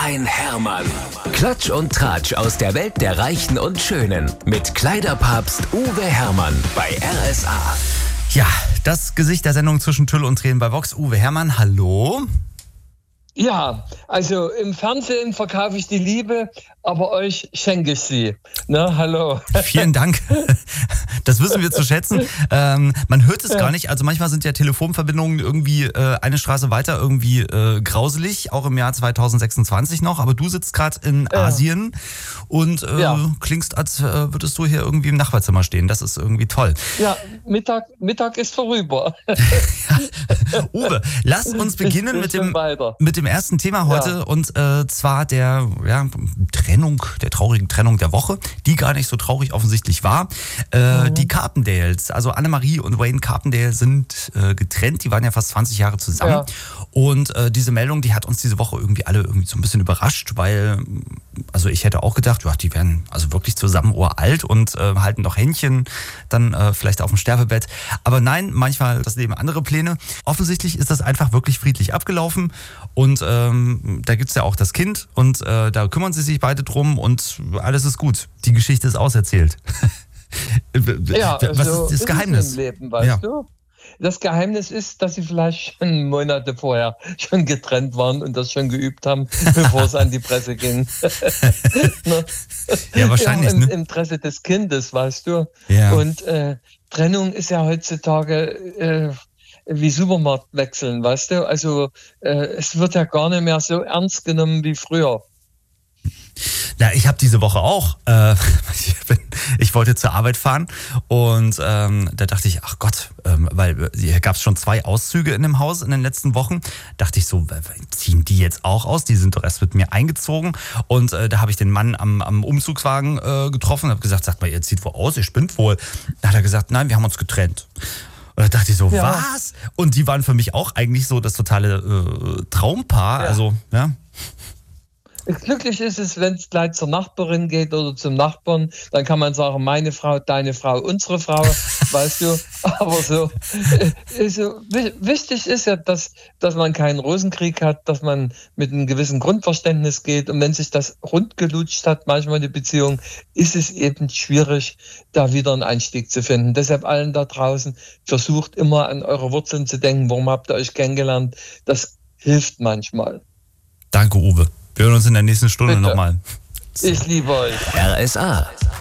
ein Hermann. Klatsch und Tratsch aus der Welt der Reichen und Schönen. Mit Kleiderpapst Uwe Hermann bei RSA. Ja, das Gesicht der Sendung zwischen Tüll und Tränen bei Vox. Uwe Hermann, hallo. Ja, also im Fernsehen verkaufe ich die Liebe, aber euch schenke ich sie. Na, hallo. Vielen Dank. Das wissen wir zu schätzen. Man hört es gar nicht. Also manchmal sind ja Telefonverbindungen irgendwie eine Straße weiter irgendwie grauselig, auch im Jahr 2026 noch. Aber du sitzt gerade in Asien und klingst, als würdest du hier irgendwie im Nachbarzimmer stehen. Das ist irgendwie toll. Ja, Mittag ist vorüber. Ja. Uwe, lass uns beginnen mit dem ersten Thema heute und zwar der traurigen Trennung der Woche, die gar nicht so traurig offensichtlich war. Die Carpendales, also Annemarie und Wayne Carpendale sind getrennt, die waren ja fast 20 Jahre zusammen. Ja. Und diese Meldung, die hat uns diese Woche irgendwie alle irgendwie so ein bisschen überrascht, weil also ich hätte auch gedacht, ja, die werden also wirklich zusammen uralt und halten noch Händchen dann vielleicht auf dem Sterbebett. Aber nein, manchmal das Leben andere Pläne. Offensichtlich ist das einfach wirklich friedlich abgelaufen und da gibt es ja auch das Kind und da kümmern sie sich beide drum und alles ist gut. Die Geschichte ist auserzählt. Ja, was ist das Geheimnis? Im Leben, weißt du? Das Geheimnis ist, dass sie vielleicht schon Monate vorher schon getrennt waren und das schon geübt haben, bevor es an die Presse ging. Ja, wahrscheinlich. Ja, im Interesse des Kindes, weißt du. Ja. Und Trennung ist ja heutzutage wie Supermarkt wechseln, weißt du. Also es wird ja gar nicht mehr so ernst genommen wie früher. Na, ich habe diese Woche auch, ich wollte zur Arbeit fahren und da dachte ich, ach Gott, weil hier gab es schon 2 Auszüge in dem Haus in den letzten Wochen, dachte ich so, ziehen die jetzt auch aus? Die sind doch erst mit mir eingezogen und da habe ich den Mann am Umzugswagen getroffen und habe gesagt, sagt mal, ihr zieht wohl aus, ihr spinnt wohl. Da hat er gesagt, nein, wir haben uns getrennt. Und da dachte ich so, was? Und die waren für mich auch eigentlich so das totale Traumpaar, also, ja. Glücklich ist es, wenn es gleich zur Nachbarin geht oder zum Nachbarn, dann kann man sagen, meine Frau, deine Frau, unsere Frau, weißt du. Aber so wichtig ist ja, dass man keinen Rosenkrieg hat, dass man mit einem gewissen Grundverständnis geht. Und wenn sich das rundgelutscht hat, manchmal die Beziehung, ist es eben schwierig, da wieder einen Einstieg zu finden. Deshalb allen da draußen, versucht immer an eure Wurzeln zu denken. Warum habt ihr euch kennengelernt? Das hilft manchmal. Danke, Uwe. Wir hören uns in der nächsten Stunde nochmal. Ich liebe euch. RSA.